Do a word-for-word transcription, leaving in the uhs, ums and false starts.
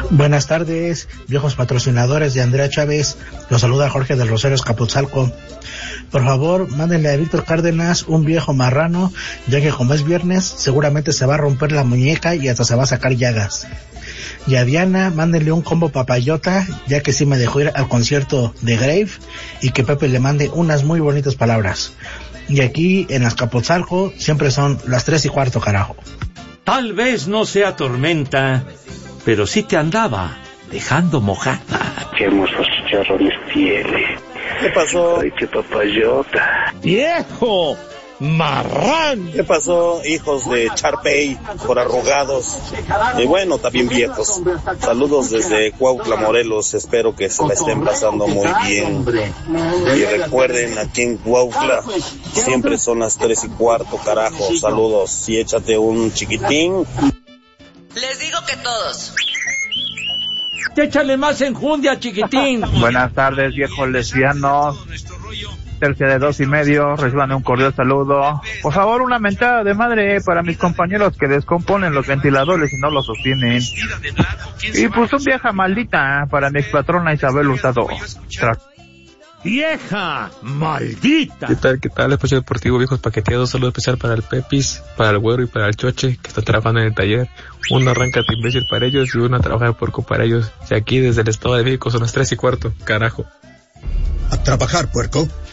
Buenas tardes, viejos patrocinadores de Andrea Chávez. Los saluda Jorge del Rosario Escapotzalco. Por favor, mándenle a Víctor Cárdenas un viejo marrano, ya que como es viernes, seguramente se va a romper la muñeca y hasta se va a sacar llagas. Y a Diana, mándenle un combo papayota, ya que sí me dejó ir al concierto de Grave, y que Pepe le mande unas muy bonitas palabras. Y aquí, en Azcapotzalco, siempre son las tres y cuarto, carajo. Tal vez no sea tormenta, pero sí te andaba dejando mojada. Qué hermosos chicharrones tiene. ¿Qué pasó? Ay, qué papayota. ¡Viejo! ¡Marrán! ¿Qué pasó, hijos de Charpey, por arrugados? Y bueno, también viejos. Saludos desde Cuautla, Morelos. Espero que se la estén pasando muy bien. Y recuerden, aquí en Cuautla siempre son las tres y cuarto, carajo. Saludos y échate un chiquitín. Les digo que todos. Échale más enjundia, chiquitín. Buenas tardes, viejos lesbianos. Tercia de dos y medio, reciban un cordial saludo. Por favor, una mentada de madre para mis compañeros que descomponen los ventiladores y no los sostienen. Y pues un vieja maldita para mi expatrona Isabel Hurtado. Tra- ¡Vieja maldita! ¿Qué tal, qué tal? Espacio Deportivo Viejos Paqueteados, saludo especial para el Pepis, para el Güero y para el Choche, que están trabajando en el taller. Uno arranca de imbécil para ellos y uno a trabajar de puerco para ellos. Y aquí desde el Estado de México son las tres y cuarto, carajo. A trabajar, puerco.